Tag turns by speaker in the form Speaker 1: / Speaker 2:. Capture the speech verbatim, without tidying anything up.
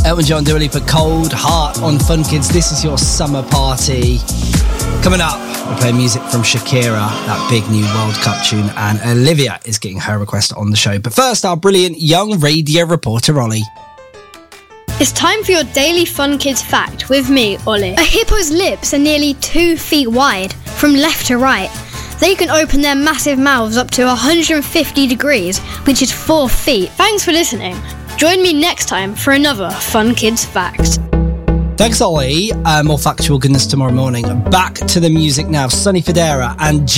Speaker 1: Elton John, Dua Lipa, Cold Heart on Fun Kids. This is your summer party. Coming up, we're playing music from Shakira, that big new World Cup tune, and Olivia is getting her request on the show. But first, our brilliant young radio reporter, Ollie.
Speaker 2: It's time for your daily Fun Kids fact with me, Ollie. A hippo's lips are nearly two feet wide, from left to right. They can open their massive mouths up to one hundred fifty degrees, which is four feet. Thanks for listening. Join me next time for another Fun Kids fact.
Speaker 1: Thanks, Ollie. Uh, more factual goodness tomorrow morning. Back to the music now. Sonny Fodera and